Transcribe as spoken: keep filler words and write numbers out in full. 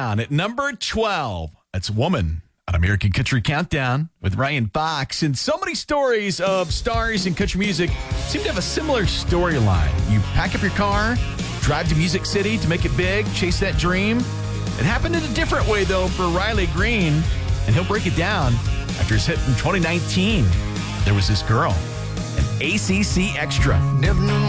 down at number twelve. That's Woman on American Country Countdown with Ryan Fox. And so many stories of stars in country music seem to have a similar storyline. You pack up your car, drive to Music City to make it big, chase that dream. It happened in a different way, though, for Riley Green, and he'll break it down after his hit from twenty nineteen. There Was This Girl, an A C C Extra. Never knew